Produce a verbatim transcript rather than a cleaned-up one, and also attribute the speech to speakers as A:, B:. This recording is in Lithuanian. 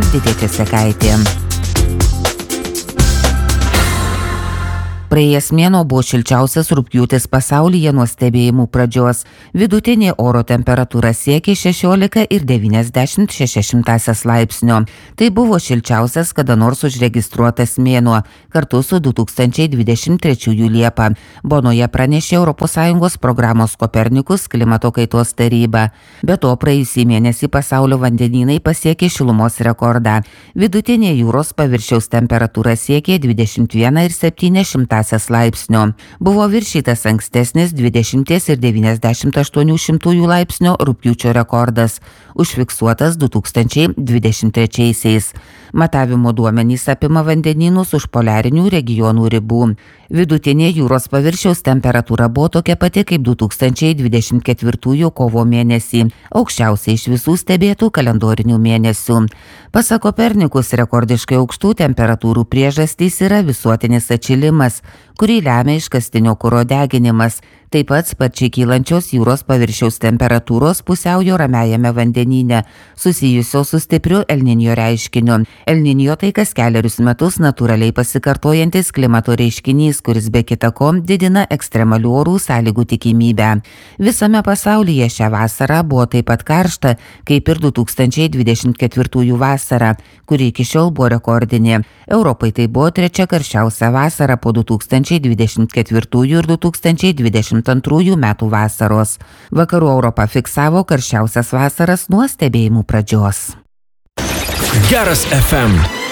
A: Didė Česekaitė. Praėjęs mėnuo buvo šilčiausias rugpjūtis pasaulyje nuo stebėjimų pradžios. Vidutinė oro temperatūra siekė šešiolika ir devyniasdešimt šešias šimtąsias laipsnio. Tai buvo šilčiausias kada nors užregistruotas mėnuo, kartu su du tūkstančiai dvidešimt trečiųjų Liepą. Bonoje pranešė Europos Sąjungos programos Kopernikus klimato kaitos taryba. Be to, praėjusį mėnesį pasaulio vandenynai pasiekė šilumos rekordą. Vidutinė jūros paviršiaus temperatūra siekė dvidešimt vieną ir septynias šimtąsias laipsnio. Buvo viršytas ankstesnis dvidešimt ir devyniasdešimt aštuonių šimtųjų laipsnio rugpjūčio rekordas, užfiksuotas du tūkstančiai dvidešimt trečiaisiais. Matavimo duomenys apima vandenynus už poliarinių regionų ribų. Vidutinė jūros paviršiaus temperatūra buvo tokia pati kaip du tūkstančiai dvidešimt ketvirtųjų kovo mėnesį, aukščiausia iš visų stebėtų kalendorinių mėnesių. Pasak Kopernikus, rekordiškai aukštų temperatūrų priežastys yra visuotinis atšilimas, kurį lemia iškastinio kuro deginimas, taip pat sparčiai kylančios jūros paviršiaus temperatūros pusiaujo ramiajame vandenyne, susijusios su stipriu El Niño reiškiniu. El Niño tai kas kelerius metus natūraliai pasikartojantis klimato reiškinys, kuris be kita ko didina ekstremalių orų sąlygų tikimybę. Visame pasaulyje šią vasarą buvo taip pat karšta, kaip ir du tūkstančiai dvidešimt ketvirtųjų vasara, kuri iki šiol buvo rekordinė. Europai tai buvo trečia karščiausia vasara po du tūkstančiai dvidešimt ketvirtųjų ir du tūkstančiai dvidešimt antrųjų metų vasaros. Vakarų Europa fiksavo karščiausias vasaras nuo stebėjimų pradžios.
B: Geras F M.